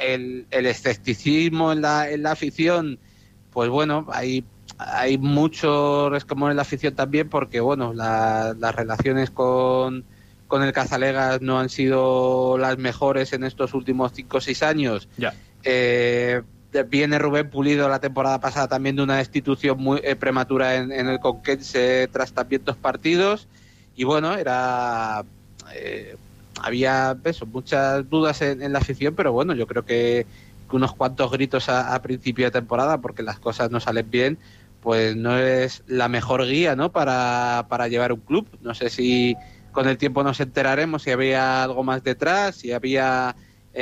el escepticismo en la afición, pues bueno, hay mucho resquemor en la afición también, porque bueno, las relaciones con el Cazalegas no han sido las mejores en estos últimos 5 o 6 años. Ya. Viene Rubén Pulido la temporada pasada también de una destitución muy prematura en el Conquense tras también 2 partidos, y bueno, había muchas dudas en la afición, pero bueno, yo creo que unos cuantos gritos a principio de temporada, porque las cosas no salen bien, pues no es la mejor guía, ¿no?, para llevar un club. No sé si con el tiempo nos enteraremos si había algo más detrás, si había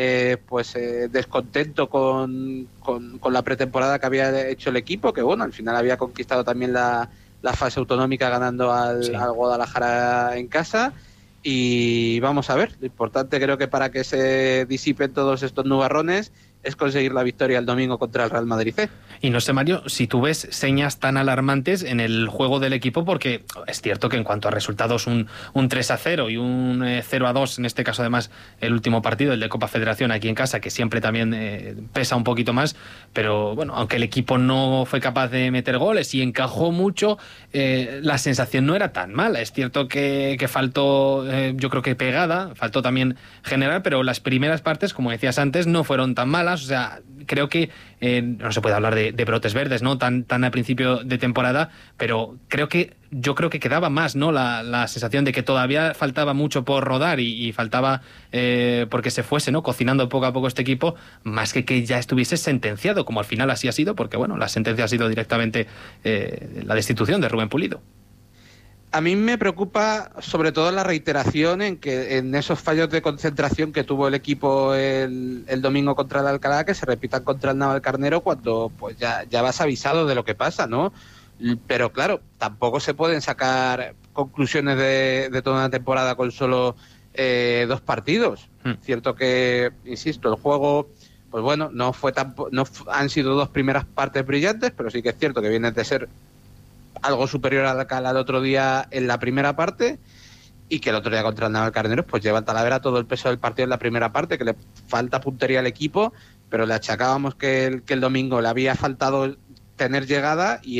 descontento con la pretemporada que había hecho el equipo, que bueno, al final había conquistado también la fase autonómica ganando al Guadalajara en casa. Y vamos a ver, lo importante creo que para que se disipen todos estos nubarrones es conseguir la victoria el domingo contra el Real Madrid C. Y no sé, Mario, si tú ves señas tan alarmantes en el juego del equipo, porque es cierto que en cuanto a resultados un 3-0 y un 0-2, en este caso además el último partido, el de Copa Federación aquí en casa, que siempre también pesa un poquito más, pero bueno, aunque el equipo no fue capaz de meter goles y encajó mucho, la sensación no era tan mala. Es cierto que faltó, yo creo que pegada, faltó también generar, pero las primeras partes, como decías antes, no fueron tan malas. O sea, creo que no se puede hablar de brotes verdes, ¿no?, tan al principio de temporada, pero yo creo que quedaba más, ¿no?, la sensación de que todavía faltaba mucho por rodar y faltaba porque se fuese, ¿no?, cocinando poco a poco este equipo, más que ya estuviese sentenciado, como al final así ha sido, porque bueno, la sentencia ha sido directamente la destitución de Rubén Pulido. A mí me preocupa sobre todo la reiteración en esos fallos de concentración que tuvo el equipo el domingo contra el Alcalá, que se repitan contra el Navalcarnero cuando pues ya vas avisado de lo que pasa, ¿no? Pero claro, tampoco se pueden sacar conclusiones de toda una temporada con solo 2 partidos. Cierto que, insisto, el juego, pues bueno, no han sido 2 primeras partes brillantes, pero sí que es cierto que viene de ser algo superior al otro día en la primera parte, y que el otro día contra el Navalcarneros pues lleva en Talavera todo el peso del partido en la primera parte, que le falta puntería al equipo, pero le achacábamos que el domingo le había faltado tener llegada, y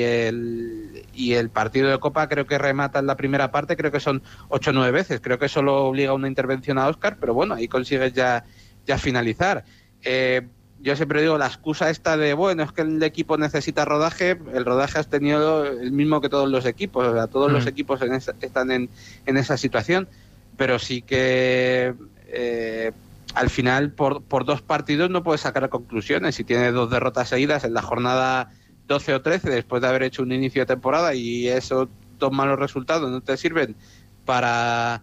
el partido de Copa creo que remata en la primera parte, creo que son 8 o 9 veces, creo que solo obliga una intervención a Óscar, pero bueno, ahí consigues ya finalizar. Yo siempre digo la excusa esta de, bueno, es que el equipo necesita rodaje. El rodaje has tenido el mismo que todos los equipos, o sea, todos los equipos están en esa situación, pero sí que al final por 2 partidos no puedes sacar conclusiones. Si tienes 2 derrotas seguidas en la jornada 12 o 13 después de haber hecho un inicio de temporada, y esos 2 malos resultados no te sirven para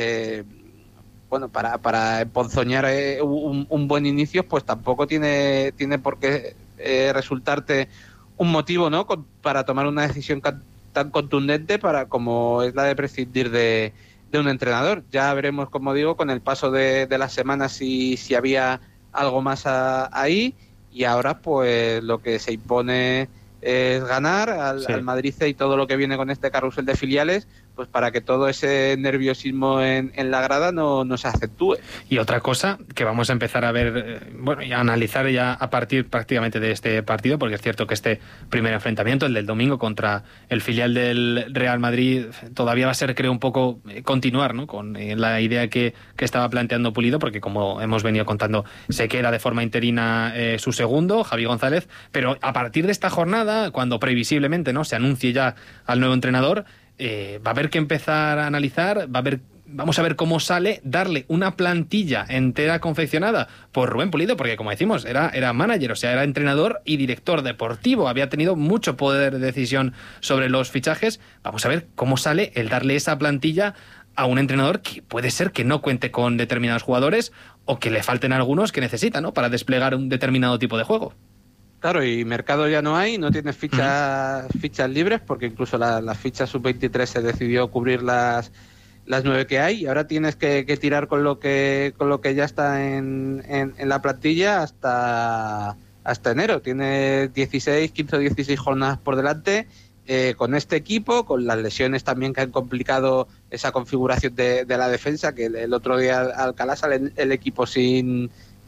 para emponzoñar un buen inicio, pues tampoco tiene por qué resultarte un motivo, ¿no?, para tomar una decisión tan contundente como es la de prescindir de un entrenador. Ya veremos, como digo, con el paso de las semanas si había algo más ahí, y ahora pues lo que se impone es ganar al Madrid C y todo lo que viene con este carrusel de filiales, pues para que todo ese nerviosismo en la grada no se acentúe. Y otra cosa que vamos a empezar a ver, y a analizar ya a partir prácticamente de este partido, porque es cierto que este primer enfrentamiento, el del domingo contra el filial del Real Madrid, todavía va a ser, creo, un poco continuar, ¿no?, con la idea que estaba planteando Pulido, porque como hemos venido contando, se queda de forma interina su segundo, Javi González, pero a partir de esta jornada, cuando previsiblemente, ¿no?, se anuncie ya al nuevo entrenador, va a haber que empezar a analizar, vamos a ver cómo sale, darle una plantilla entera confeccionada por Rubén Pulido, porque como decimos, era manager, o sea, era entrenador y director deportivo, había tenido mucho poder de decisión sobre los fichajes. Vamos a ver cómo sale el darle esa plantilla a un entrenador que puede ser que no cuente con determinados jugadores, o que le falten algunos que necesita, ¿no?, para desplegar un determinado tipo de juego. Claro, y mercado ya no tienes fichas libres, porque incluso las fichas sub-23 se decidió cubrir las 9 que hay, y ahora tienes que tirar con lo que ya está en la plantilla hasta enero. Tienes 15 o 16 jornadas por delante, con este equipo, con las lesiones también que han complicado esa configuración de la defensa, que el otro día Alcalá sale el equipo sin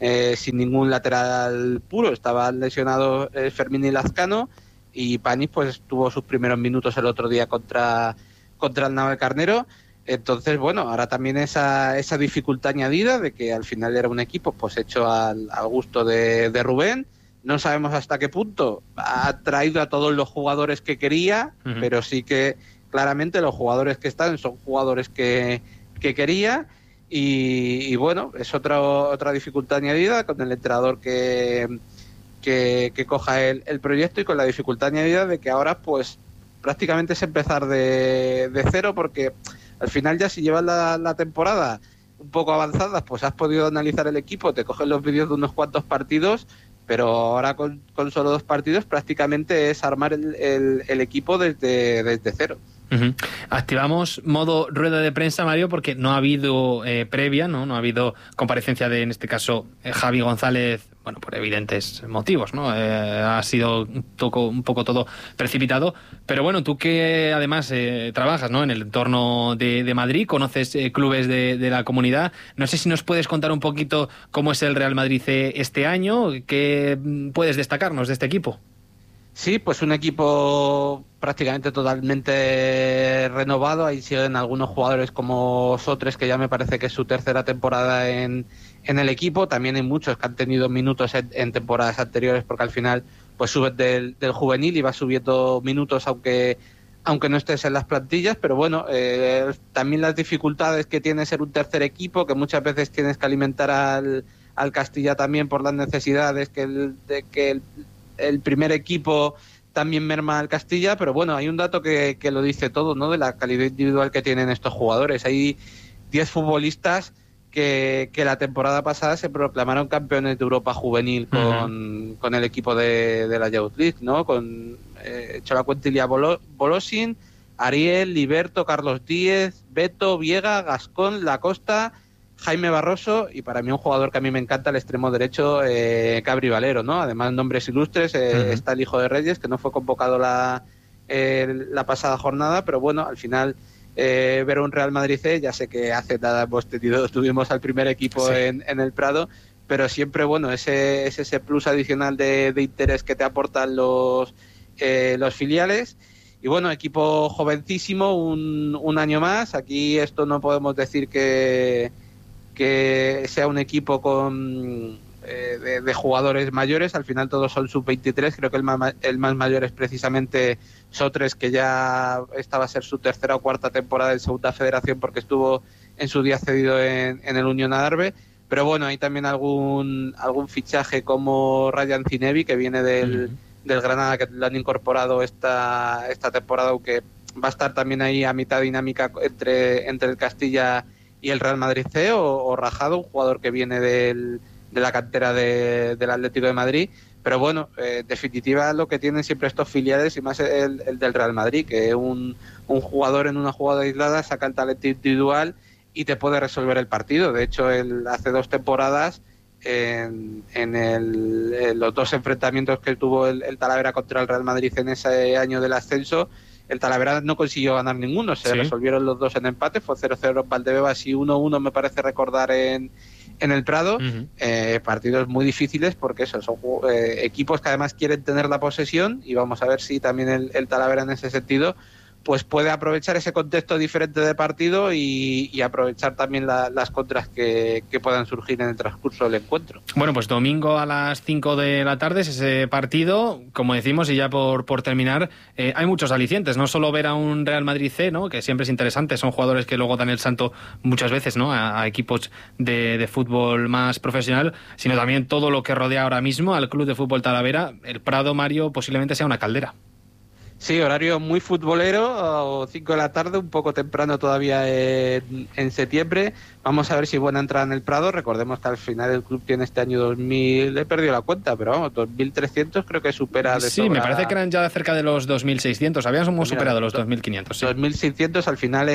sin ningún lateral puro. Estaban lesionados Fermín y Lazcano, y Panic pues tuvo sus primeros minutos el otro día contra el Navalcarnero. Entonces, bueno, ahora también esa dificultad añadida de que al final era un equipo pues hecho al gusto de Rubén. No sabemos hasta qué punto ha traído a todos los jugadores que quería, pero sí que claramente los jugadores que están son jugadores que quería. Y bueno, es otra dificultad añadida con el entrenador que coja el proyecto, y con la dificultad añadida de que ahora pues prácticamente es empezar de cero, porque al final ya si llevas la temporada un poco avanzada, pues has podido analizar el equipo, te coges los vídeos de unos cuantos partidos, pero ahora con solo 2 partidos prácticamente es armar el equipo desde cero. Uh-huh. Activamos modo rueda de prensa, Mario, porque no ha habido previa, ¿no? Ha habido comparecencia de, en este caso, Javi González, bueno, por evidentes motivos, ¿no? Ha sido un poco todo precipitado, pero bueno, tú que además trabajas, ¿no?, en el entorno de Madrid, conoces clubes de la comunidad, no sé si nos puedes contar un poquito cómo es el Real Madrid C este año, qué puedes destacarnos de este equipo. Sí, pues un equipo prácticamente totalmente renovado. Ahí siguen algunos jugadores como Sotres, que ya me parece que es su tercera temporada en el equipo. También hay muchos que han tenido minutos en temporadas anteriores, porque al final pues subes del juvenil y vas subiendo minutos aunque no estés en las plantillas. Pero bueno, también las dificultades que tiene ser un tercer equipo, que muchas veces tienes que alimentar al Castilla también por las necesidades que el primer equipo también merma al Castilla. Pero bueno, hay un dato que lo dice todo, ¿no?, de la calidad individual que tienen estos jugadores. Hay 10 futbolistas que la temporada pasada se proclamaron campeones de Europa juvenil con el equipo de la Youth League, ¿no? Con Cholacuentilia Bolosin, Ariel, Liberto, Carlos Díez, Beto, Viega, Gascón, Lacosta, Jaime Barroso, y para mí un jugador que a mí me encanta, el extremo derecho, Cabri Valero, ¿no? Además, nombres ilustres, está el hijo de Reyes, que no fue convocado la pasada jornada, pero bueno, al final ver un Real Madrid C, ya sé que hace nada tuvimos al primer equipo en el Prado, pero siempre, bueno, es ese plus adicional de interés que te aportan los filiales. Y bueno, equipo jovencísimo, un año más. Aquí esto no podemos decir que sea un equipo con de jugadores mayores. Al final todos son sub-23. Creo que el más mayor es precisamente Sotres, que ya esta va a ser su tercera o cuarta temporada en segunda federación, porque estuvo en su día cedido en el Unión Adarve. Pero bueno, hay también algún fichaje como Ryan Zinebi, que viene del Granada, que lo han incorporado esta temporada, aunque va a estar también ahí a mitad dinámica entre el Castilla y el Real Madrid C, o Rajado, un jugador que viene de la cantera del Atlético de Madrid. Pero bueno, en definitiva, lo que tienen siempre estos filiales, y más el del Real Madrid, que un jugador en una jugada aislada saca el talento individual y te puede resolver el partido. De hecho, hace 2 temporadas, en los 2 enfrentamientos que tuvo el Talavera contra el Real Madrid en ese año del ascenso, el Talavera no consiguió ganar ninguno, se resolvieron los 2 en empate, fue 0-0 en Valdebebas y 1-1 me parece recordar en el Prado. Partidos muy difíciles, porque son equipos que además quieren tener la posesión, y vamos a ver si también el Talavera en ese sentido pues puede aprovechar ese contexto diferente de partido y aprovechar también las contras que puedan surgir en el transcurso del encuentro. Bueno, pues domingo a las 5 de la tarde es ese partido, como decimos, y ya por terminar, hay muchos alicientes, no solo ver a un Real Madrid C, ¿no?, que siempre es interesante, son jugadores que luego dan el salto muchas veces, ¿no?, a equipos de fútbol más profesional, sino también todo lo que rodea ahora mismo al Club de Fútbol Talavera. El Prado, Mario, posiblemente sea una caldera. Sí, horario muy futbolero, 5 de la tarde, un poco temprano todavía en septiembre. Vamos a ver si buena entrada en el Prado. Recordemos que al final el club tiene este año 2000, he perdido la cuenta, pero vamos, 2.300 creo que supera de sobra. Sí, me parece que eran ya cerca de los 2.600, habíamos superado los 2.500. Sí. 2.600, al final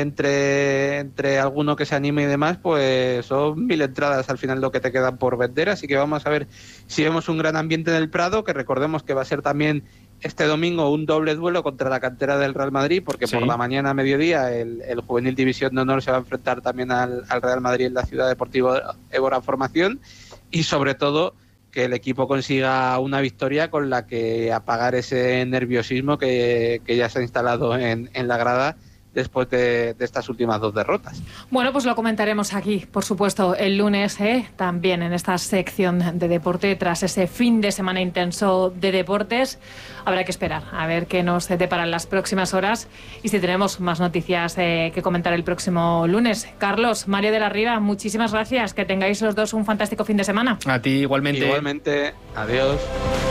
entre alguno que se anime y demás, pues son 1.000 entradas al final lo que te quedan por vender. Así que vamos a ver si vemos un gran ambiente en el Prado, que recordemos que va a ser también este domingo un doble duelo contra la cantera del Real Madrid, porque por la mañana a mediodía el Juvenil División de Honor se va a enfrentar también al Real Madrid en la Ciudad Deportiva Évora Formación, y sobre todo que el equipo consiga una victoria con la que apagar ese nerviosismo que ya se ha instalado en la grada después de estas últimas 2 derrotas. Bueno, pues lo comentaremos aquí, por supuesto, el lunes, también en esta sección de deporte, tras ese fin de semana intenso de deportes. Habrá que esperar a ver qué nos deparan las próximas horas y si tenemos más noticias que comentar el próximo lunes. Carlos, Mario de la Riva, muchísimas gracias. Que tengáis los dos un fantástico fin de semana. A ti igualmente. Igualmente, adiós.